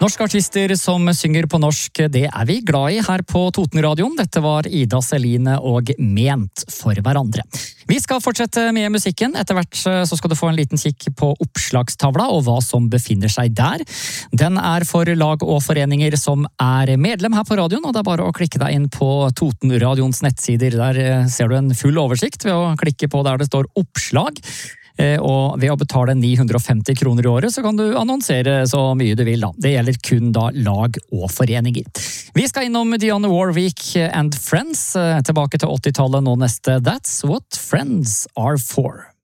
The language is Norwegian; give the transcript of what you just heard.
Norske artister som synger på norsk, det vi glad i her på Totenradioen. Dette var Ida Celine og Ment for hverandre. Vi skal fortsette med musikken. Etter hvert så skal du få en liten kikk på oppslagstavla og hva som befinner seg der. Den for lag og foreninger som medlem her på radioen, og det bare å klikke deg inn på Totenradions nettsider. Der ser du en full oversikt ved å klikke på der det står oppslag. Og ved å betale 950 kroner i året så kan du annonsere så mye du vil da. Det gjelder kun da lag og foreninger. Vi skal innom Dionne Warwick and Friends, tilbake til 80-tallet nå neste. That's what friends are for.